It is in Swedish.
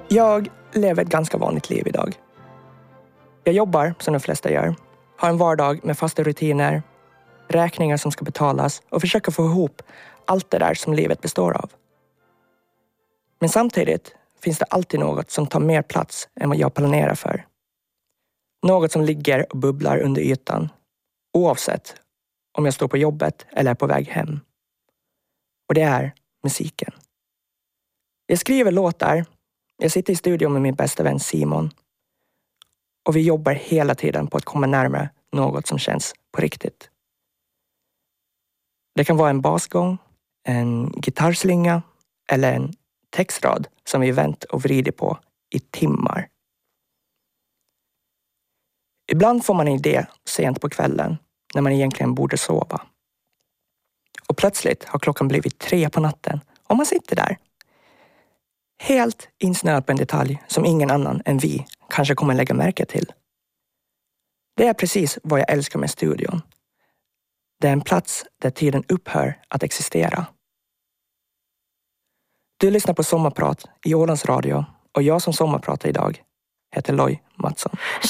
Jag lever ett ganska vanligt liv idag. Jag jobbar, som de flesta gör. Har en vardag med fasta rutiner, räkningar som ska betalas och försöker få ihop allt det där som livet består av. Men samtidigt finns det alltid något som tar mer plats än vad jag planerar för. Något som ligger och bubblar under ytan, oavsett om jag står på jobbet eller är på väg hem. Och det är musiken. Jag skriver låtar, jag sitter i studion med min bästa vän Simon. Och vi jobbar hela tiden på att komma närmare något som känns på riktigt. Det kan vara en basgång, en gitarrslinga eller en textrad som vi vänt och vridit på i timmar. Ibland får man en idé sent på kvällen när man egentligen borde sova. Och plötsligt har klockan blivit 3 på natten och man sitter där. Helt insnöad på en detalj som ingen annan än vi kanske kommer lägga märke till. Det är precis vad jag älskar med studion. Det är en plats där tiden upphör att existera. Du lyssnar på Sommarprat i Ålands Radio och jag som sommarpratar idag heter Loj Mattsson.